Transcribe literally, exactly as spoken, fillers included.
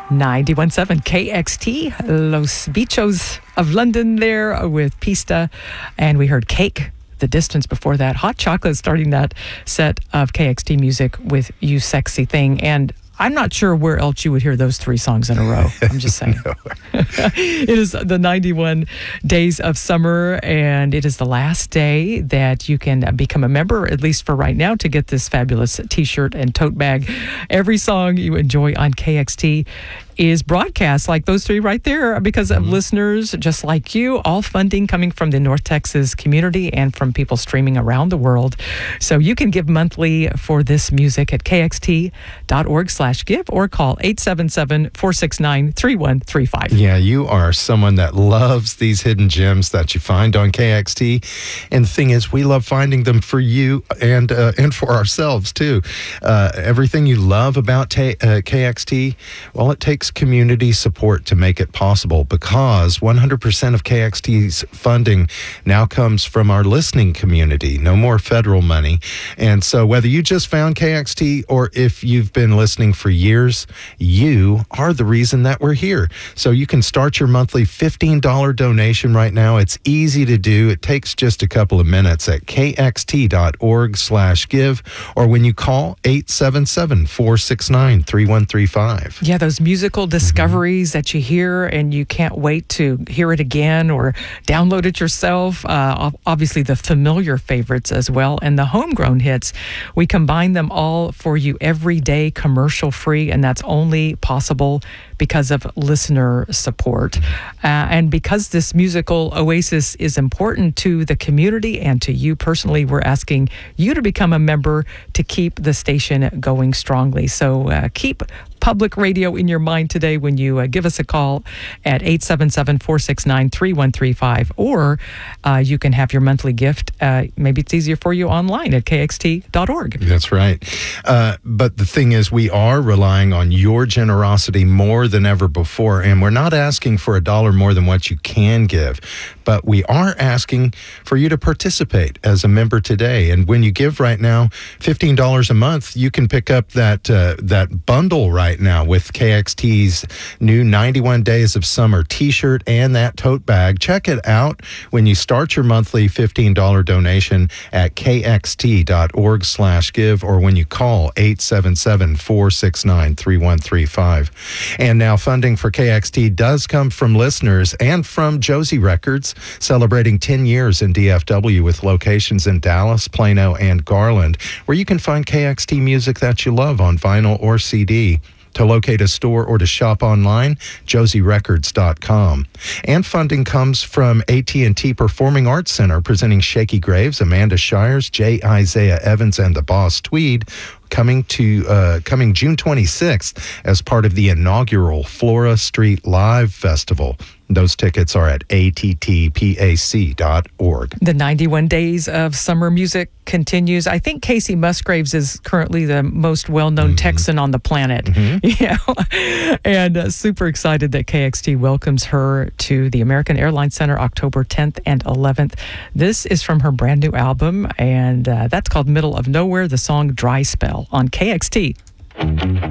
ninety-one point seven K X T, Los Bichos of London there with Pista. And we heard Cake, The Distance before that. Hot Chocolate starting that set of K X T music with You Sexy Thing. And I'm not sure where else you would hear those three songs in a row. I'm just saying. It is the ninety-one days of summer, and it is the last day that you can become a member, at least for right now, to get this fabulous T-shirt and tote bag. Every song you enjoy on K X T is broadcast like those three right there because of mm-hmm. listeners just like you, all funding coming from the North Texas community and from people streaming around the world. So you can give monthly for this music at kxt.org slash give or call eight seven seven, four six nine, three one three five. Yeah, you are someone that loves these hidden gems that you find on K X T. And the thing is, we love finding them for you and uh, and for ourselves too. Uh, everything you love about ta- uh, K X T, well, it takes community support to make it possible because one hundred percent of K X T's funding now comes from our listening community. No more federal money. And so whether you just found K X T or if you've been listening for years, you are the reason that we're here. So you can start your monthly fifteen dollars donation right now. It's easy to do. It takes just a couple of minutes at kxt.org slash give or when you call eight seven seven, four six nine, three one three five. Yeah, those musical discoveries mm-hmm. that you hear and you can't wait to hear it again or download it yourself. Uh, obviously, the familiar favorites as well and the homegrown hits. We combine them all for you every day, commercial free, and that's only possible because of listener support. Uh, and because this musical oasis is important to the community and to you personally, we're asking you to become a member to keep the station going strongly. So uh, keep public radio in your mind today when you uh, give us a call at eight seven seven, four six nine, three one three five, or uh, you can have your monthly gift. Uh, maybe it's easier for you online at k x t dot org. That's right. Uh, but the thing is, we are relying on your generosity more than ever before, and we're not asking for a dollar more than what you can give, but we are asking for you to participate as a member today. And when you give right now, fifteen dollars a month, you can pick up that uh, that bundle right now with K X T's new ninety-one Days of Summer T-shirt and that tote bag. Check it out when you start your monthly fifteen dollars donation at kxt.org slash give or when you call eight seven seven, four six nine, three one three five. And now funding for K X T does come from listeners and from Josie Records, celebrating ten years in D F W with locations in Dallas, Plano, and Garland, where you can find K X T music that you love on vinyl or C D. To locate a store or to shop online, josie records dot com. And funding comes from A T and T Performing Arts Center, presenting Shaky Graves, Amanda Shires, J. Isaiah Evans, and the Boss Tweed, coming to uh, coming June twenty-sixth as part of the inaugural Flora Street Live Festival. Those tickets are at a t t pac dot org. The ninety-one Days of Summer music continues. I think Casey Musgraves is currently the most well-known mm-hmm. Texan on the planet. Mm-hmm. Yeah, and uh, super excited that K X T welcomes her to the American Airlines Center October tenth and eleventh. This is from her brand new album, and uh, that's called Middle of Nowhere, the song Dry Spell on K X T.